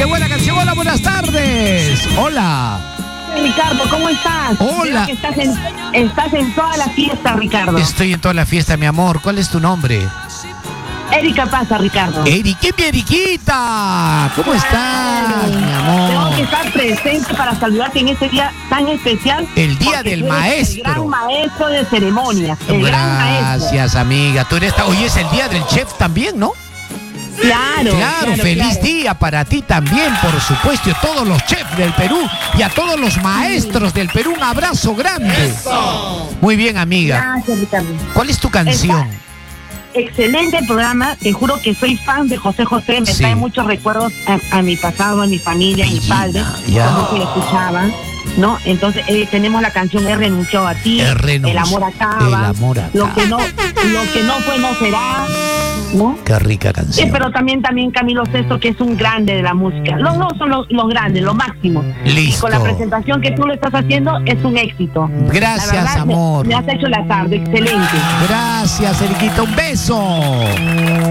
buena canción. Hola, buenas tardes. Hola. Ricardo, ¿cómo estás? Hola. Creo que estás en toda la fiesta, Ricardo. Estoy en toda la fiesta, mi amor. ¿Cuál es tu nombre? Erika Pasa, Ricardo. Eriquita, mi Eriquita. ¿Cómo estás, mi amor? Tengo que estar presente para saludarte en este día tan especial. El día del maestro. El gran maestro de ceremonias. El gran maestro. Gracias, amiga. Tú eres hoy es el día del chef también, ¿no? Claro, feliz día para ti también, por supuesto, y a todos los chefs del Perú y a todos los maestros del Perú, un abrazo grande. ¡Eso! Muy bien, amiga. Gracias, Ricardo. ¿Cuál es tu canción? Excelente programa, te juro que soy fan de José José, me trae muchos recuerdos a mi pasado, a mi familia, a mi padre, como que lo escuchaban, ¿no? Entonces tenemos la canción He renunciado a ti, El amor acaba, lo que no fue no será, ¿no? Qué rica canción. Pero también Camilo Sesto, que es un grande de la música. Los dos son los grandes, lo máximo. Listo. Y con la presentación que tú lo estás haciendo es un éxito. Gracias, la verdad, amor. Me has hecho la tarde, excelente. Gracias, Eriquita, un beso.